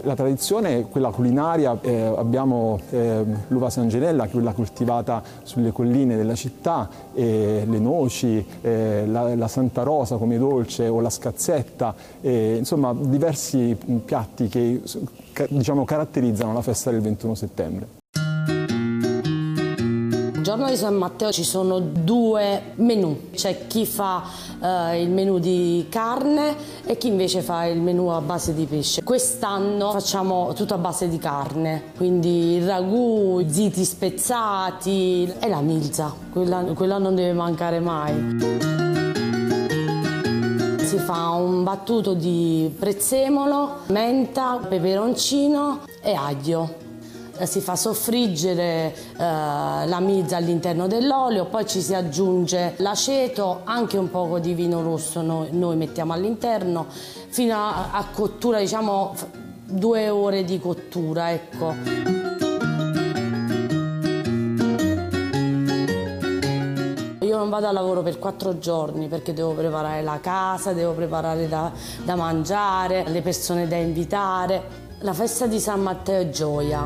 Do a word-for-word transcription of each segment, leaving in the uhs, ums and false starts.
La tradizione, quella culinaria, eh, abbiamo eh, l'uva Sangenella, quella coltivata sulle colline della città, e le noci, eh, la, la Santa Rosa come dolce o la scazzetta, eh, insomma diversi piatti che diciamo caratterizzano la festa del ventuno settembre. Il giorno di San Matteo ci sono due menù, c'è chi fa eh, il menù di carne e chi invece fa il menù a base di pesce. Quest'anno facciamo tutto a base di carne, quindi il ragù, ziti spezzati e la milza, quella, quella non deve mancare mai. Si fa un battuto di prezzemolo, menta, peperoncino e aglio. Si fa soffriggere eh, la milza all'interno dell'olio, poi ci si aggiunge l'aceto, anche un poco di vino rosso noi, noi mettiamo all'interno, fino a, a cottura, diciamo due ore di cottura, ecco. Io non vado a lavoro per quattro giorni perché devo preparare la casa, devo preparare da, da mangiare, le persone da invitare. La festa di San Matteo è gioia.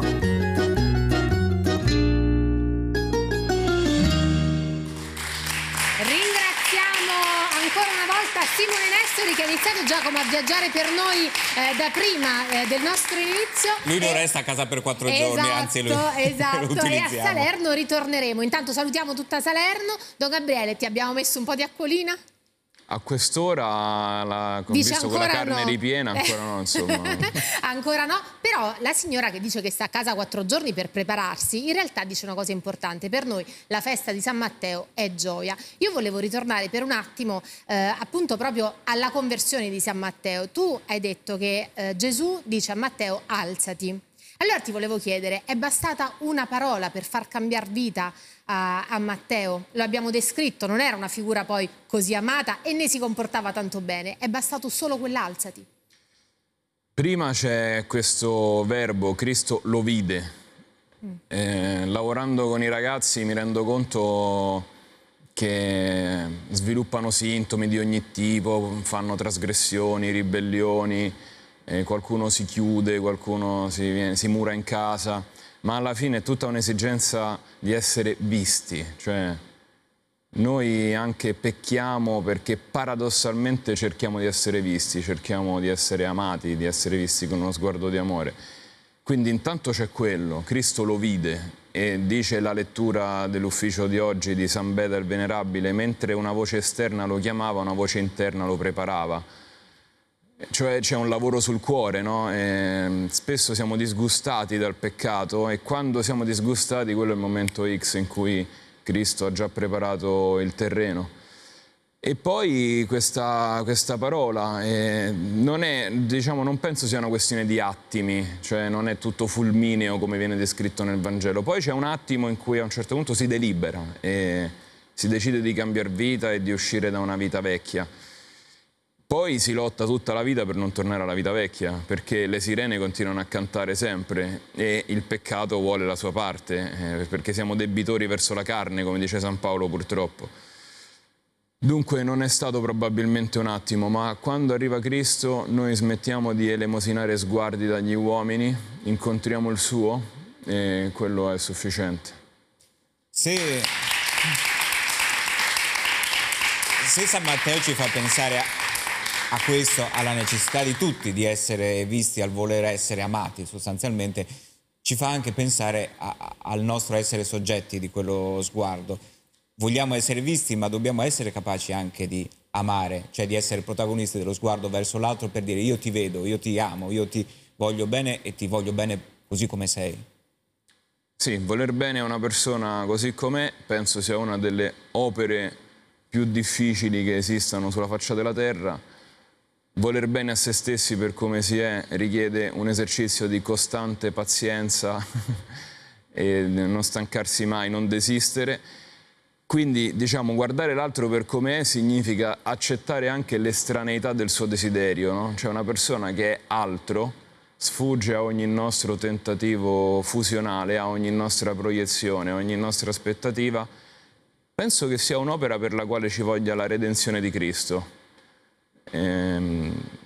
Simone Nessori, che ha iniziato, Giacomo, a viaggiare per noi eh, da prima eh, del nostro inizio. Lui non e... resta a casa per quattro esatto, giorni, anzi lui esatto. lo E a Salerno ritorneremo. Intanto salutiamo tutta Salerno. Don Gabriele, ti abbiamo messo un po' di acquolina? A quest'ora, la, visto con la carne no. ripiena, ancora no, insomma. Ancora no, però la signora che dice che sta a casa quattro giorni per prepararsi, in realtà dice una cosa importante. Per noi la festa di San Matteo è gioia. Io volevo ritornare per un attimo eh, appunto proprio alla conversione di San Matteo. Tu hai detto che eh, Gesù dice a Matteo alzati. Allora ti volevo chiedere, è bastata una parola per far cambiare vita a, a Matteo? Lo abbiamo descritto, non era una figura poi così amata e né si comportava tanto bene, è bastato solo quell'alzati. Prima c'è questo verbo, Cristo lo vide. Mm. Eh, lavorando con i ragazzi mi rendo conto che sviluppano sintomi di ogni tipo, fanno trasgressioni, ribellioni, Eh, qualcuno si chiude, qualcuno si, viene, si mura in casa, ma alla fine è tutta un'esigenza di essere visti, cioè noi anche pecchiamo perché paradossalmente cerchiamo di essere visti, cerchiamo di essere amati, di essere visti con uno sguardo di amore. Quindi intanto c'è quello, Cristo lo vide e dice la lettura dell'ufficio di oggi di San Beda il Venerabile, mentre una voce esterna lo chiamava, una voce interna lo preparava. Cioè c'è un lavoro sul cuore, no? E spesso siamo disgustati dal peccato e quando siamo disgustati quello è il momento X in cui Cristo ha già preparato il terreno. E poi questa, questa parola eh, non è, diciamo, non penso sia una questione di attimi, cioè non è tutto fulmineo come viene descritto nel Vangelo. Poi c'è un attimo in cui a un certo punto si delibera e si decide di cambiare vita e di uscire da una vita vecchia. Poi si lotta tutta la vita per non tornare alla vita vecchia, perché le sirene continuano a cantare sempre e il peccato vuole la sua parte, eh, perché siamo debitori verso la carne, come dice San Paolo purtroppo. Dunque non è stato probabilmente un attimo, ma quando arriva Cristo noi smettiamo di elemosinare sguardi dagli uomini, incontriamo il suo e quello è sufficiente. Se, se San Matteo ci fa pensare a... a questo, alla necessità di tutti di essere visti, al voler essere amati sostanzialmente, ci fa anche pensare a, a, al nostro essere soggetti di quello sguardo. Vogliamo essere visti, ma dobbiamo essere capaci anche di amare, cioè di essere protagonisti dello sguardo verso l'altro per dire io ti vedo, io ti amo, io ti voglio bene e ti voglio bene così come sei. Sì, voler bene a una persona così com'è penso sia una delle opere più difficili che esistano sulla faccia della terra. Voler bene a se stessi per come si è richiede un esercizio di costante pazienza e non stancarsi mai, non desistere. Quindi, diciamo, guardare l'altro per come è significa accettare anche l'estraneità del suo desiderio, no? Cioè una persona che è altro sfugge a ogni nostro tentativo fusionale, a ogni nostra proiezione, a ogni nostra aspettativa. Penso che sia un'opera per la quale ci voglia la redenzione di Cristo. Ehm,